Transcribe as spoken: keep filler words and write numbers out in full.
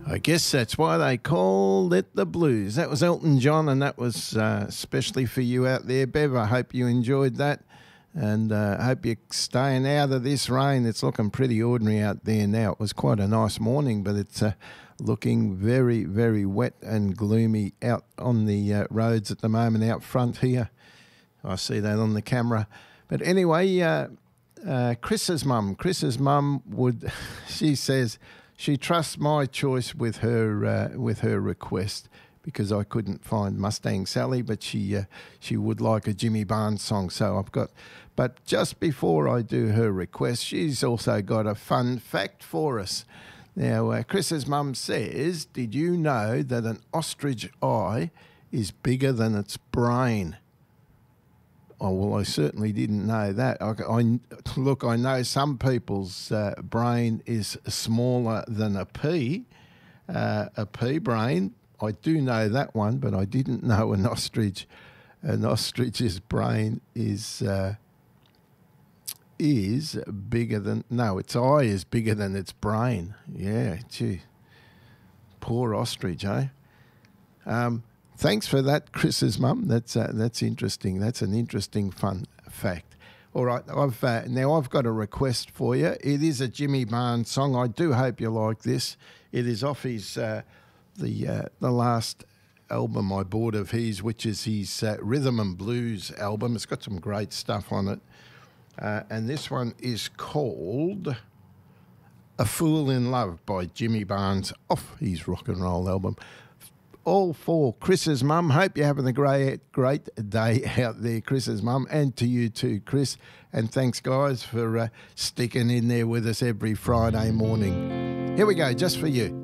I guess that's why they called it the blues. That was Elton John, and that was uh, especially for you out there, Bev. I hope you enjoyed that, and I uh, hope you're staying out of this rain. It's looking pretty ordinary out there now. It was quite a nice morning, but it's uh, looking very, very wet and gloomy out on the uh, roads at the moment out front here. I see that on the camera. But anyway, uh, uh, Chris's mum, Chris's mum would, she says, she trusts my choice with her uh, with her request because I couldn't find Mustang Sally, but she uh, she would like a Jimmy Barnes song. So I've got, but just before I do her request, she's also got a fun fact for us. Now, uh, Chris's mum says, did you know that an ostrich eye is bigger than its brain? Oh, well, I certainly didn't know that. I, I, look, I know some people's uh, brain is smaller than a pea, uh, a pea brain. I do know that one, but I didn't know an ostrich, an ostrich's brain is uh, is bigger than, no, its eye is bigger than its brain. Yeah, gee, poor ostrich, eh? Um, Thanks for that, Chris's mum. That's uh, that's interesting. That's an interesting, fun fact. All right, I've uh, now I've got a request for you. It is a Jimmy Barnes song. I do hope you like this. It is off his uh, the uh, the last album I bought of his, which is his uh, Rhythm and Blues album. It's got some great stuff on it, uh, and this one is called "A Fool in Love" by Jimmy Barnes off his rock and roll album. All for Chris's mum. Hope you're having a great, great day out there, Chris's mum, and to you too, Chris. And thanks, guys, for uh, sticking in there with us every Friday morning. Here we go, just for you.